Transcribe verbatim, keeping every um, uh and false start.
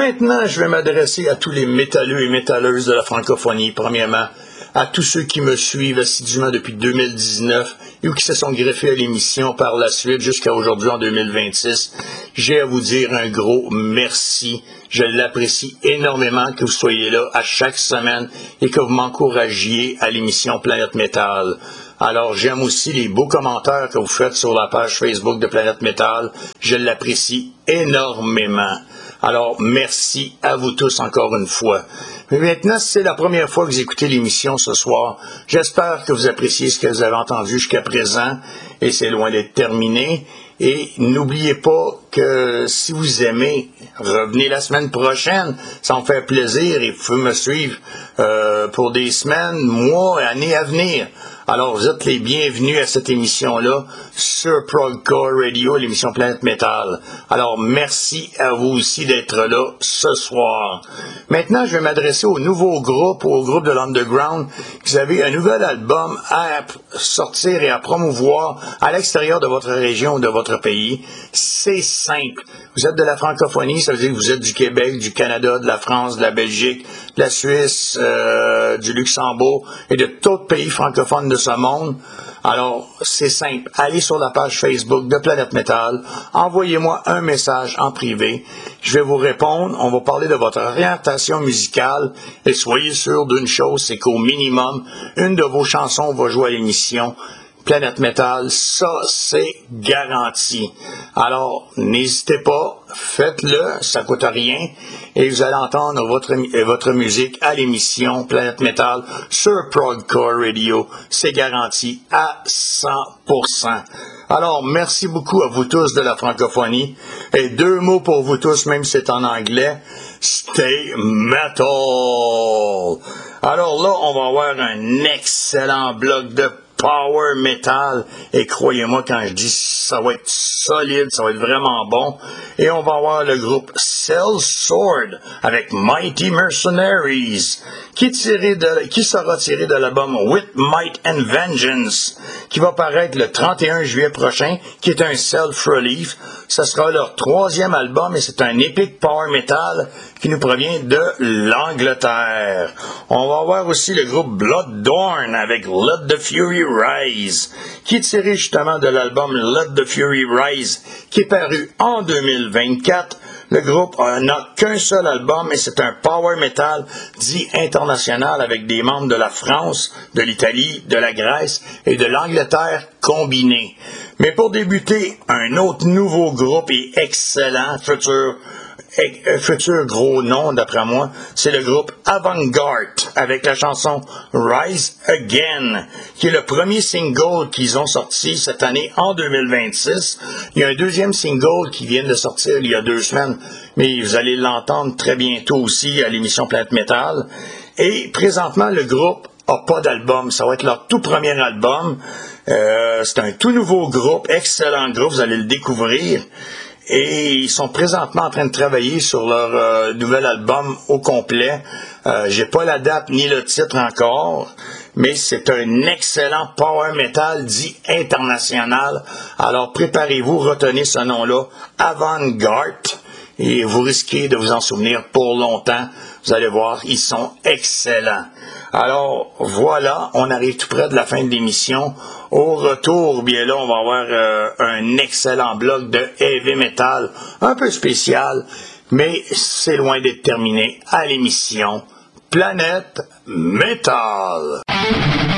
Maintenant, je vais m'adresser à tous les métalleux et métalleuses de la francophonie. Premièrement, à tous ceux qui me suivent assidûment depuis deux mille dix-neuf et ou qui se sont greffés à l'émission par la suite jusqu'à aujourd'hui en deux mille vingt-six. J'ai à vous dire un gros merci. Je l'apprécie énormément que vous soyez là à chaque semaine et que vous m'encouragiez à l'émission Planète Métal. Alors, j'aime aussi les beaux commentaires que vous faites sur la page Facebook de Planète Métal. Je l'apprécie énormément. Alors, merci à vous tous encore une fois. Mais maintenant, si c'est la première fois que vous écoutez l'émission ce soir, j'espère que vous appréciez ce que vous avez entendu jusqu'à présent, et c'est loin d'être terminé. Et n'oubliez pas que si vous aimez, revenez la semaine prochaine, ça me fait plaisir, et vous pouvez me suivre euh, pour des semaines, mois, années à venir. Alors, vous êtes les bienvenus à cette émission-là sur Progcore Radio, l'émission Planète Métal. Alors, merci à vous aussi d'être là ce soir. Maintenant, je vais m'adresser au nouveau groupe, au groupe de l'Underground. Vous avez un nouvel album à sortir et à promouvoir à l'extérieur de votre région ou de votre pays. C'est simple. Vous êtes de la francophonie, ça veut dire que vous êtes du Québec, du Canada, de la France, de la Belgique, de la Suisse, euh, du Luxembourg et de tout pays francophones de ce monde. Alors, c'est simple. Allez sur la page Facebook de Planète Métal. Envoyez-moi un message en privé. Je vais vous répondre. On va parler de votre orientation musicale. Et soyez sûr d'une chose, c'est qu'au minimum, une de vos chansons va jouer à l'émission Planète Métal. Ça, c'est garanti. Alors, n'hésitez pas. Faites-le. Ça coûte rien. Et vous allez entendre votre, votre musique à l'émission Planète Métal sur Progcore Radio. C'est garanti à cent pour cent. Alors, merci beaucoup à vous tous de la francophonie. Et deux mots pour vous tous, même si c'est en anglais. Stay metal! Alors là, on va avoir un excellent bloc de power metal, et croyez-moi quand je dis ça va être solide, ça va être vraiment bon. Et on va avoir le groupe Cell Sword avec Mighty Mercenaries, qui, tiré de, qui sera tiré de l'album With Might and Vengeance, qui va paraître le trente et un juillet prochain, qui est un self-relief. Ce sera leur troisième album et c'est un epic power metal qui nous provient de l'Angleterre. On va avoir aussi le groupe Bloodthorn avec Let the Fury Rise, qui est tiré justement de l'album Let the Fury Rise, qui est paru en deux mille vingt-quatre. Le groupe n'a qu'un seul album et c'est un power metal dit international avec des membres de la France, de l'Italie, de la Grèce et de l'Angleterre combinés. Mais pour débuter, un autre nouveau groupe et excellent, futur, futur gros nom d'après moi, c'est le groupe Avantgarde avec la chanson Rise Again, qui est le premier single qu'ils ont sorti cette année en deux mille vingt-six. Il y a un deuxième single qui vient de sortir il y a deux semaines, mais vous allez l'entendre très bientôt aussi à l'émission Planète Métal. Et présentement, le groupe n'a pas d'album. Ça va être leur tout premier album. Euh, c'est un tout nouveau groupe, excellent groupe, vous allez le découvrir. Et ils sont présentement en train de travailler sur leur euh, nouvel album au complet. Euh, j'ai pas la date ni le titre encore, mais c'est un excellent power metal dit international. Alors préparez-vous, retenez ce nom-là, Avantgarde, et vous risquez de vous en souvenir pour longtemps. Vous allez voir, ils sont excellents. Alors, voilà, on arrive tout près de la fin de l'émission. Au retour, bien là, on va avoir euh, un excellent bloc de heavy metal, un peu spécial, mais c'est loin d'être terminé à l'émission Planète Métal.